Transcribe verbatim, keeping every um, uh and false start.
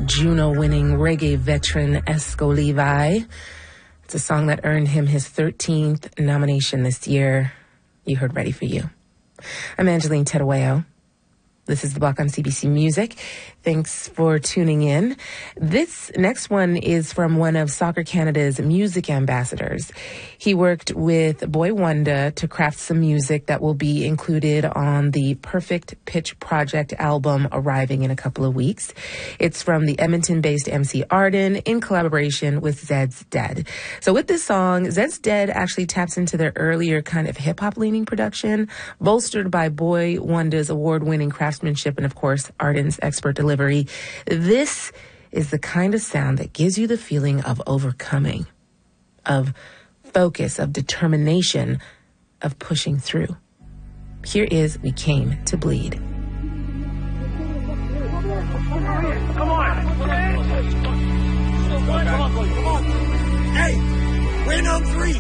Juno-winning reggae veteran Esco Levi. It's a song that earned him his thirteenth nomination this year. You heard Ready For You. I'm Angeline Terueo. This is The Block on C B C Music. Thanks for tuning in. This next one is from one of Soccer Canada's music ambassadors. He worked with Boi-1da to craft some music that will be included on the Perfect Pitch Project album arriving in a couple of weeks. It's from the Edmonton-based M C Arden in collaboration with Zeds Dead. So with this song, Zeds Dead actually taps into their earlier kind of hip-hop leaning production, bolstered by Boi-1da's award-winning craftsmanship and, of course, Arden's expert delivery. This is the kind of sound that gives you the feeling of overcoming, of focus, of determination, of pushing through. Here is We Came to Bleed. Come on! Come on, come on, come on! Hey, win on three!